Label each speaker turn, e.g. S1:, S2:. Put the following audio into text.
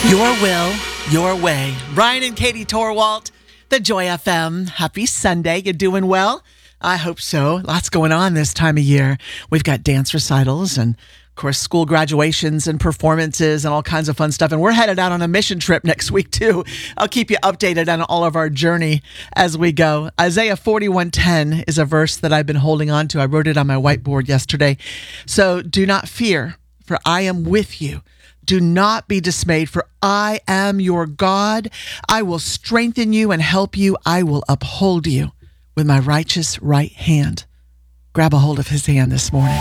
S1: Your will, your way. Ryan and Katie Torwalt, the Joy FM. Happy Sunday. You doing well? I hope so. Lots going on this time of year. We've got dance recitals and, of course, school graduations and performances and all kinds of fun stuff. And we're headed out on a mission trip next week, too. I'll keep you updated on all of our journey as we go. Isaiah 41:10 is a verse that I've been holding on to. I wrote it on my whiteboard yesterday. So do not fear, for I am with you. Do not be dismayed, for I am your God. I will strengthen you and help you. I will uphold you with my righteous right hand. Grab a hold of his hand this morning.